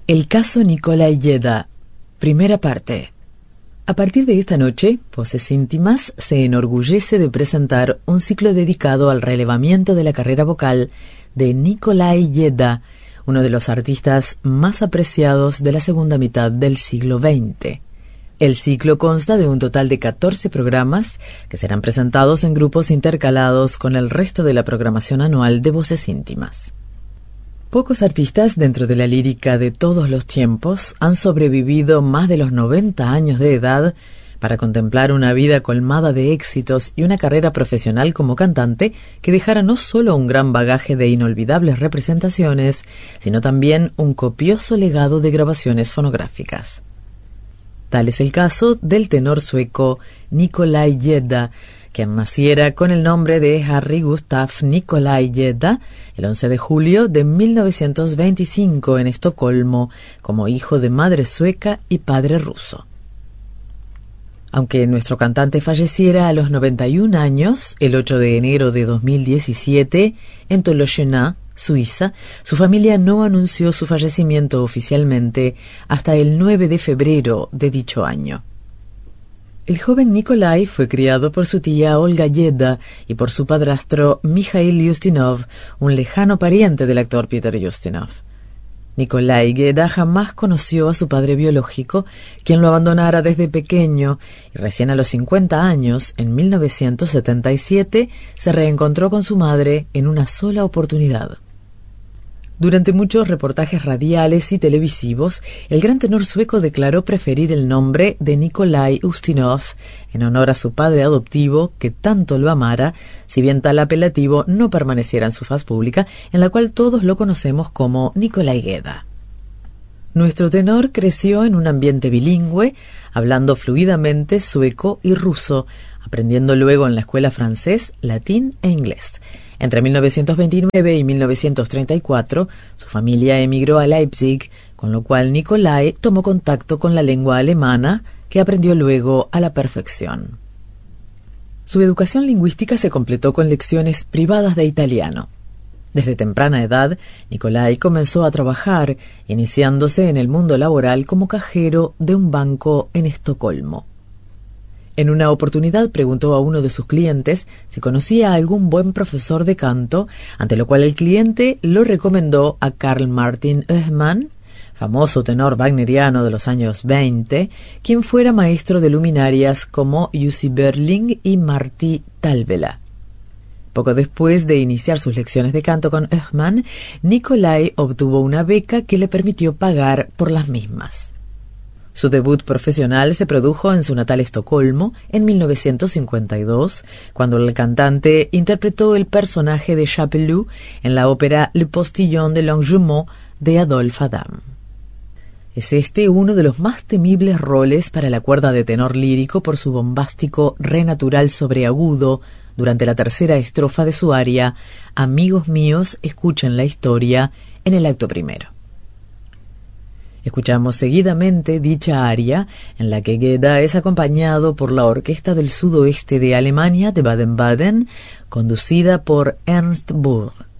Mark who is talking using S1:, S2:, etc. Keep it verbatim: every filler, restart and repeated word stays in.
S1: El caso Nikolai Geda, primera parte. A partir de esta noche, Voces Íntimas se enorgullece de presentar un ciclo dedicado al relevamiento de la carrera vocal de Nikolai Geda, uno de los artistas más apreciados de la segunda mitad del siglo veinte. El ciclo consta de un total de catorce programas que serán presentados en grupos intercalados con el resto de la programación anual de Voces Íntimas. Pocos artistas dentro de la lírica de todos los tiempos han sobrevivido más de los noventa años de edad para contemplar una vida colmada de éxitos y una carrera profesional como cantante que dejara no solo un gran bagaje de inolvidables representaciones, sino también un copioso legado de grabaciones fonográficas. Tal es el caso del tenor sueco Nikolai Geda, quien naciera con el nombre de Harry Gustaf Nikolai Geda el once de julio de mil novecientos veinticinco en Estocolmo, como hijo de madre sueca y padre ruso. Aunque nuestro cantante falleciera a los noventa y un años, el ocho de enero de dos mil diecisiete, en Tolochenaz, Suiza, su familia no anunció su fallecimiento oficialmente hasta el nueve de febrero de dicho año. El joven Nikolai fue criado por su tía Olga Geda y por su padrastro Mikhail Ustinov, un lejano pariente del actor Peter Ustinov. Nikolai Geda jamás conoció a su padre biológico, quien lo abandonara desde pequeño, y recién a los cincuenta años, en mil novecientos setenta y siete, se reencontró con su madre en una sola oportunidad. Durante muchos reportajes radiales y televisivos, el gran tenor sueco declaró preferir el nombre de Nikolai Ustinov en honor a su padre adoptivo, que tanto lo amara, si bien tal apelativo no permaneciera en su faz pública, en la cual todos lo conocemos como Nikolai Geda. Nuestro tenor creció en un ambiente bilingüe, hablando fluidamente sueco y ruso, aprendiendo luego en la escuela francés, latín e inglés. Entre mil novecientos veintinueve y mil novecientos treinta y cuatro, su familia emigró a Leipzig, con lo cual Nikolai tomó contacto con la lengua alemana, que aprendió luego a la perfección. Su educación lingüística se completó con lecciones privadas de italiano. Desde temprana edad, Nikolai comenzó a trabajar, iniciándose en el mundo laboral como cajero de un banco en Estocolmo. En una oportunidad preguntó a uno de sus clientes si conocía a algún buen profesor de canto, ante lo cual el cliente lo recomendó a Carl Martin Öhman, famoso tenor wagneriano de los años veinte, quien fuera maestro de luminarias como Jussi Björling y Martti Talvela. Poco después de iniciar sus lecciones de canto con Öhman, Nikolai obtuvo una beca que le permitió pagar por las mismas. Su debut profesional se produjo en su natal Estocolmo en mil novecientos cincuenta y dos, cuando el cantante interpretó el personaje de Chapelou en la ópera Le Postillon de Longjumeau de Adolphe Adam. Es este uno de los más temibles roles para la cuerda de tenor lírico por su bombástico re natural sobreagudo durante la tercera estrofa de su aria Amigos míos, escuchen la historia, en el acto primero. Escuchamos seguidamente dicha aria, en la que Geda es acompañado por la Orquesta del Sudoeste de Alemania de Baden-Baden, conducida por Ernst Burg.